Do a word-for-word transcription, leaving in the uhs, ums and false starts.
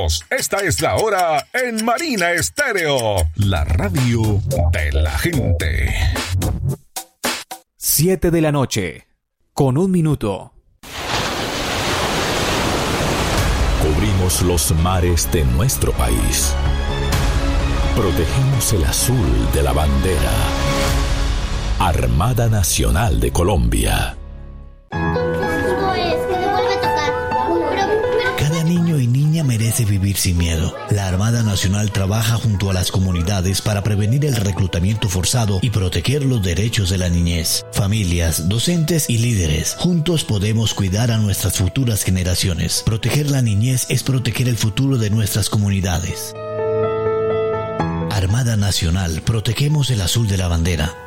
Bienvenidos. Esta es la hora en Marina Estéreo, la radio de la gente. Siete de la noche, con un minuto. Cubrimos los mares de nuestro país. Protegemos el azul de la bandera. Armada Nacional de Colombia. Cada niño y niña merece vivir sin miedo. La Armada Nacional trabaja junto a las comunidades para prevenir el reclutamiento forzado y proteger los derechos de la niñez. Familias, docentes y líderes, juntos podemos cuidar a nuestras futuras generaciones. Proteger la niñez es proteger el futuro de nuestras comunidades. Armada Nacional, protegemos el azul de la bandera.